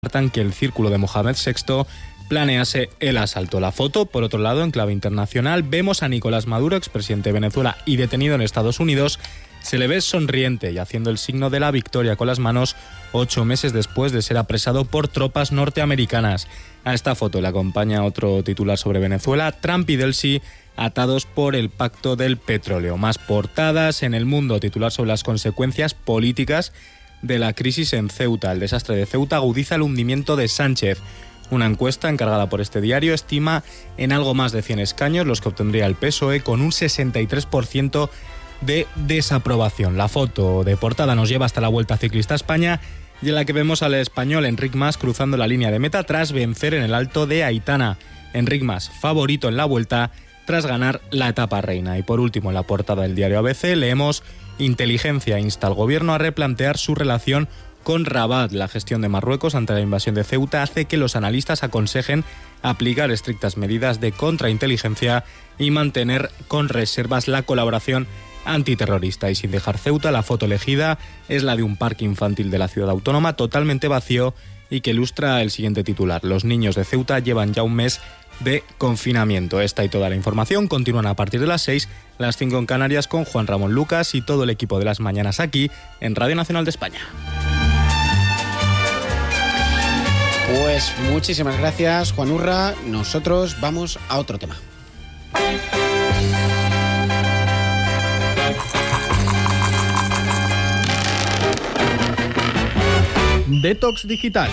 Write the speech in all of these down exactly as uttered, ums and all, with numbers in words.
que el círculo de Mohamed sexto planease el asalto. La foto, por otro lado, en clave internacional, vemos a Nicolás Maduro, expresidente de Venezuela y detenido en Estados Unidos. Se le ve sonriente y haciendo el signo de la victoria con las manos ocho meses después de ser apresado por tropas norteamericanas. A esta foto le acompaña otro titular sobre Venezuela: Trump y Delcy atados por el pacto del petróleo. Más portadas en El Mundo, titular sobre las consecuencias políticas de la crisis en Ceuta. El desastre de Ceuta agudiza el hundimiento de Sánchez. Una encuesta encargada por este diario estima en algo más de cien escaños los que obtendría el P S O E, con un sesenta y tres por ciento de desaprobación. La foto de portada nos lleva hasta la Vuelta Ciclista a España, y en la que vemos al español Enric Mas cruzando la línea de meta tras vencer en el Alto de Aitana. Enric Mas, favorito en la Vuelta tras ganar la etapa reina. Y por último, en la portada del diario A B C leemos: Inteligencia insta al gobierno a replantear su relación con Rabat. La gestión de Marruecos ante la invasión de Ceuta hace que los analistas aconsejen aplicar estrictas medidas de contrainteligencia y mantener con reservas la colaboración antiterrorista. Y sin dejar Ceuta, la foto elegida es la de un parque infantil de la ciudad autónoma totalmente vacío y que ilustra el siguiente titular: los niños de Ceuta llevan ya un mes de confinamiento. Esta y toda la información continúan a partir de las seis, las cinco en Canarias, con Juan Ramón Lucas y todo el equipo de Las Mañanas aquí en Radio Nacional de España. Pues muchísimas gracias, Juan Urra. Nosotros vamos a otro tema. Detox digital.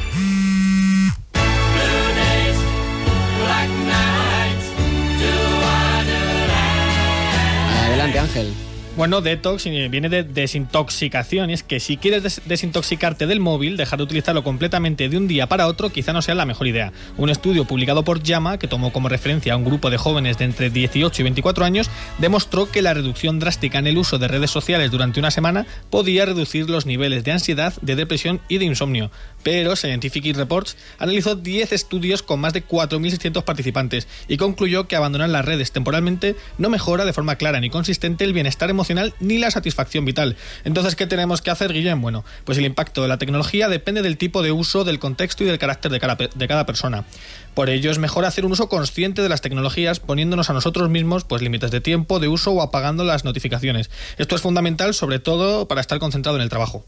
Adelante, Ángel. Bueno, detox viene de desintoxicación, y es que si quieres des- desintoxicarte del móvil, dejar de utilizarlo completamente de un día para otro quizá no sea la mejor idea. Un estudio publicado por JAMA, que tomó como referencia a un grupo de jóvenes de entre dieciocho y veinticuatro años, demostró que la reducción drástica en el uso de redes sociales durante una semana podía reducir los niveles de ansiedad, de depresión y de insomnio. Pero Scientific Reports analizó diez estudios con más de cuatro mil seiscientos participantes y concluyó que abandonar las redes temporalmente no mejora de forma clara ni consistente el bienestar emocional ni la satisfacción vital. Entonces, ¿qué tenemos que hacer, Guillem? Bueno, pues el impacto de la tecnología depende del tipo de uso, del contexto y del carácter de cada, de cada persona. Por ello es mejor hacer un uso consciente de las tecnologías, poniéndonos a nosotros mismos pues límites de tiempo, de uso o apagando las notificaciones. Esto es fundamental, sobre todo para estar concentrado en el trabajo.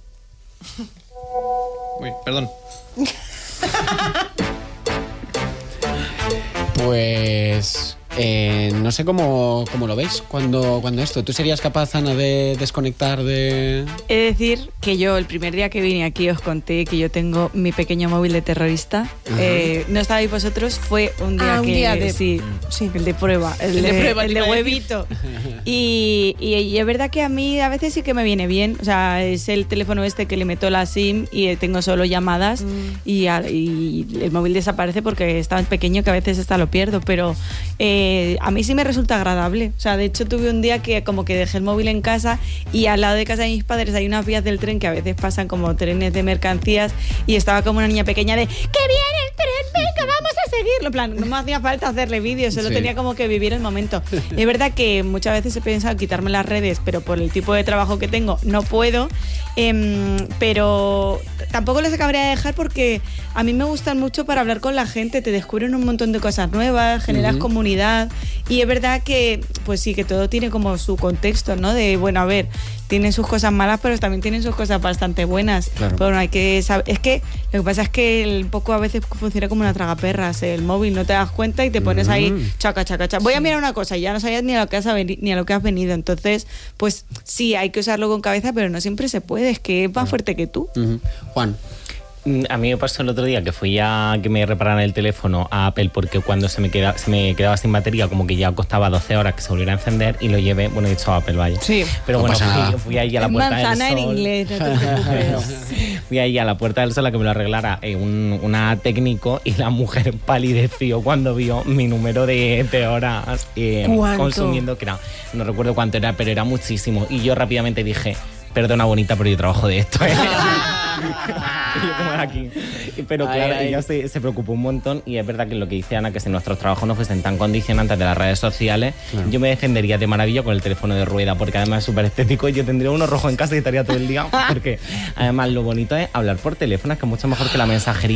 Uy, perdón. Pues eh, no sé cómo, cómo lo veis cuando, cuando esto. ¿Tú serías capaz, Ana, de desconectar de...? He de decir que yo el primer día que vine aquí os conté que yo tengo mi pequeño móvil de terrorista. Eh, no estabais vosotros, fue un día ah, un que... día de... Sí, sí, el de prueba, el, el de, de, prueba, el de huevito. Y, y, y es verdad que a mí a veces sí que me viene bien. O sea, es el teléfono este que le meto la SIM y tengo solo llamadas, mm. y, a, y el móvil desaparece porque es tan pequeño que a veces hasta lo pierdo, pero eh, a mí sí me resulta agradable. O sea, de hecho tuve un día que como que dejé el móvil en casa y al lado de casa de mis padres hay unas vías del tren que a veces pasan como trenes de mercancías y estaba como una niña pequeña de ¡que viene el tren! ¡Venga, vamos a seguirlo! En plan, no me hacía falta hacerle vídeos, solo sí. tenía como que vivir el momento. Y es verdad que muchas veces he pensado quitarme las redes, pero por el tipo de trabajo que tengo no puedo, eh, pero tampoco les acabaría de dejar porque a mí me gustan mucho para hablar con la gente, te descubren un montón de cosas nuevas, generas uh-huh. comunidad, y es verdad que pues sí, que todo tiene como su contexto, ¿no? De, bueno, a ver, tienen sus cosas malas, pero también tienen sus cosas bastante buenas. Claro. Pero no hay que saber, es que lo que pasa es que un poco a veces funciona como una tragaperras, el móvil, no te das cuenta y te pones uh-huh. ahí chaca, chaca, chaca. Voy a mirar una cosa y ya no sabías ni a lo que has veni- ni a lo que has venido. Entonces, pues sí, hay que usarlo con cabeza, pero no siempre se puede, es que es más fuerte que tú. Uh-huh. Juan. A mí me pasó el otro día que fui a que me repararan el teléfono a Apple porque cuando se me, queda, se me quedaba sin batería como que ya costaba doce horas que se volviera a encender y lo llevé, bueno, he dicho a Apple, vaya. Sí. Pero no bueno, fui, fui ahí a la puerta del sol. Manzana en inglés, no te preocupes. Fui ahí a la puerta del sol a que me lo arreglara eh, un, una técnico y la mujer palideció cuando vio mi número de, de horas eh, consumiendo, que era, no recuerdo cuánto era, pero era muchísimo. Y yo rápidamente dije, perdona bonita, pero yo trabajo de esto, ¿eh? Yo como era aquí. Pero claro, ay, ay. ella se, se preocupó un montón y es verdad que lo que dice Ana, que si nuestros trabajos no fuesen tan condicionantes de las redes sociales, claro. yo me defendería de maravilla con el teléfono de rueda, porque además es súper estético y yo tendría uno rojo en casa y estaría todo el día, porque además lo bonito es hablar por teléfono, es que es mucho mejor que la mensajería.